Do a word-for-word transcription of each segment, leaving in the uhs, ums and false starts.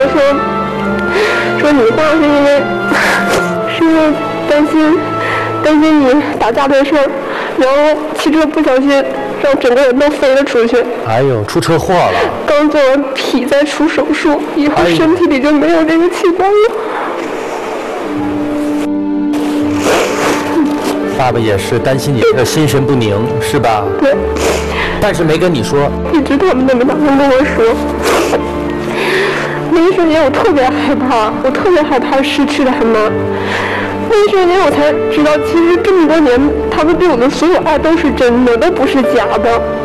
说说你爸是因为是因为担心担心你打架的事儿，然后汽车不小心让整个人都飞了出去。 哎呦，出车祸了！ 刚做完脾再出手术，以后身体里就没有这个器官了。 爸爸也是担心你的心神不宁，是吧？ 对。 但是没跟你说。 一直他们都没打算跟我说。那一瞬间我特别害怕，我特别害怕失去了他们。那一瞬间我才知道，其实这么多年他们对我的所有爱都是真的，都不是假的。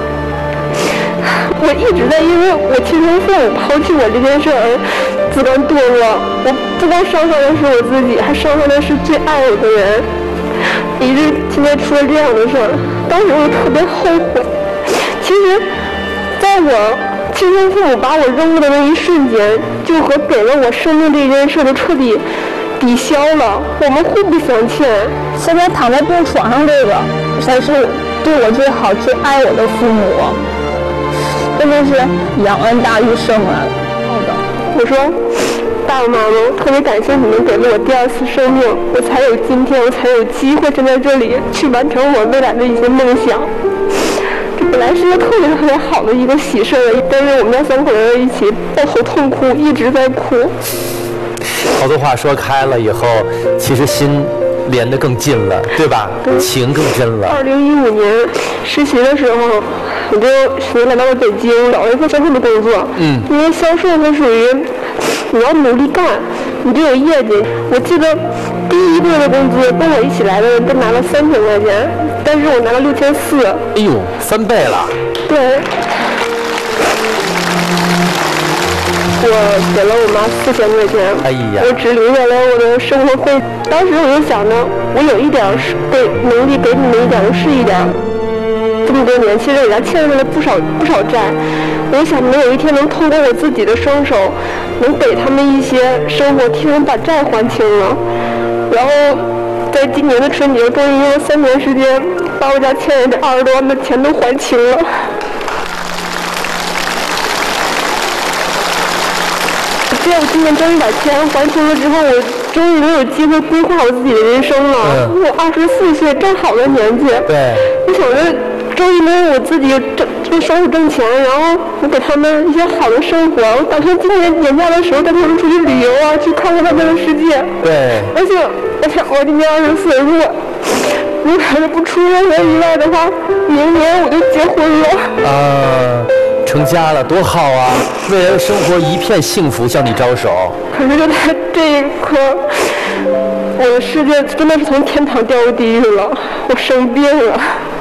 我一直在因为我亲生父母抛弃我这件事而自甘堕落。我不光伤害的是我自己，还伤害的是最爱我的人。以致今天出了这样的事儿，当时我特别后悔。其实，在我亲生父母把我扔了的那一瞬间，就和给了我生命这件事都彻底抵消了，我们互不相欠。 现在躺在病床上，这个才是对我最好、最爱我的父母，真的是养恩大于生来的。 我说，爸爸妈妈，特别感谢你们给了我第二次生命，我才有今天，我才有机会站在这里去完成我未来的一些梦想。这本来是一个特别特别好的一个喜事，但是我们家三口人一起抱头痛哭，一直在哭。 好多话说开了以后，其实心连得更近了，对吧？ 对， 情更真了。 二零一五年实习的时候，我就选择来到了北京，找了一份销售的工作。嗯，因为销售它属于你要努力干，你就有业绩。我记得第一个月的工资跟我一起来的人都拿了三千块钱，但是我拿了六千四。 哎呦，翻倍了。 对。我给了我妈四千块钱， 哎呀， 我只留下来我的生活费。当时我就想着，我有一点给能力给你们一点是一点。这么多年，其实给他欠下了不少不少债。我想着有一天能通过我自己的双手，能给他们一些生活，替他们把债还清了。然后在今年的春节，终于用了三年时间，把我家欠人的二十多万的钱都还清了。只有今年终于把钱还清了之后，我终于能有机会规划我自己的人生了。嗯、我二十四岁，正好的年纪。 对。 我想着，终于能有我自己挣，就双手挣钱，然后我给他们一些好的生活。我打算今年年假的时候带他们出去旅游啊，去看看他们的世界。 对。 而且，我想我今年二十四，如果如果要是不出任何意外的话，明年我就结婚了。 啊。成家了多好啊！未来的生活一片幸福向你招手。 可是就在这一刻，我的世界真的是从天堂掉入地狱了。我生病了。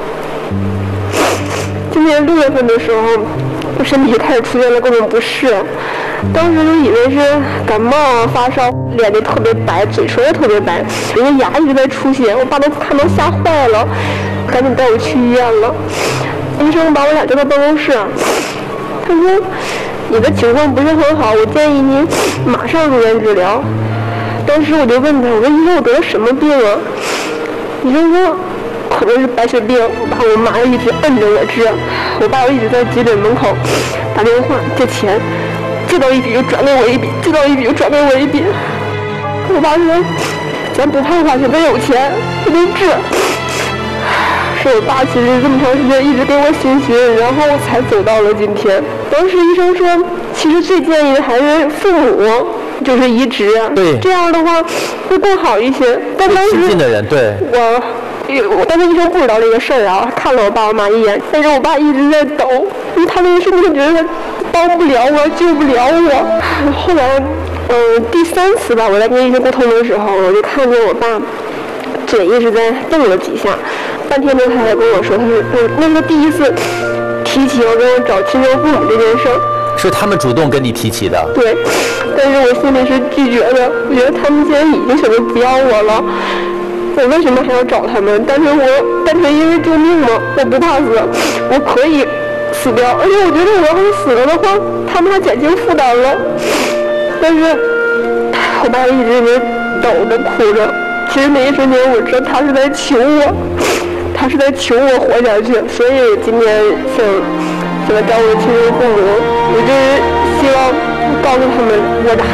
今年六月份的时候，我身体就开始出现了各种不适，当时就以为是感冒啊、发烧，脸就特别白，嘴唇也特别白，因为牙一直在出血，我爸都看到吓坏了，赶紧带我去医院了。医生把我俩叫到办公室。他说：“你的情况不是很好，我建议您马上入院治疗。”当时我就问他：“我说医生，我得了什么病啊？”医生说：“可能是白血病。”我爸我妈一直摁着我治，我爸我一直在急诊门口打电话借钱，借到一笔就转给我一笔，借到一笔就转给我一笔。我爸说：“咱不怕花钱，咱有钱，我能治。”是我爸其实这么长时间一直给我心寻，然后才走到了今天。当时医生说，其实最建议的还是父母，就是移植， 对， 这样的话会更好一些。但当时亲近的人，对， 我，我当时医生不知道这个事儿啊，看了我爸我妈一眼，但是我爸一直在抖，因为他那个瞬间觉得他帮不了我，救不了我。后来，嗯、呃，第三次吧，我在跟医生沟通的时候，我就看见我爸嘴一直在动了几下。半天之后他才跟我说，他是嗯，那是第一次提起要跟我找亲生父母这件事儿， 是他们主动跟你提起的。 对，但是我心里是拒绝的，我觉得他们既然已经选择不要我了，我为什么还要找他们？但是我单纯因为救命嘛，我不怕死，我可以死掉，而且我觉得我要是死了的话，他们还减轻负担了。但是我爸一直在抖着哭着。其实那一瞬间我知道他是在求我，他是在求我活下去，所以我今天想想来找我的亲生父母，我就是希望告诉他们我的孩